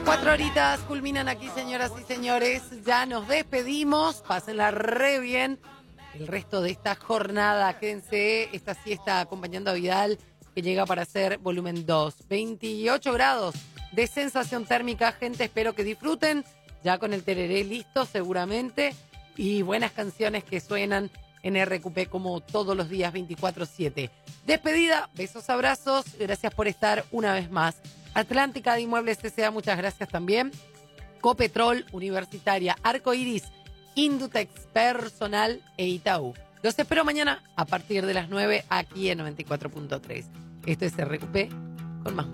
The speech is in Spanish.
4 horitas culminan aquí, señoras y señores. Ya nos despedimos. Pásenla re bien el resto de esta jornada. Quédense esta siesta acompañando a Vidal, que llega para hacer volumen 2. 28 grados de sensación térmica, gente. Espero que disfruten. Ya con el tereré listo, seguramente. Y buenas canciones que suenan en RQP como todos los días, 24/7. Despedida, besos, abrazos. Gracias por estar una vez más. Atlántica de Inmuebles S.A., muchas gracias también. Copetrol, Universitaria, Arcoiris, Indutex Personal e Itaú. Los espero mañana a partir de las 9 aquí en 94.3. Esto es RQP con más música.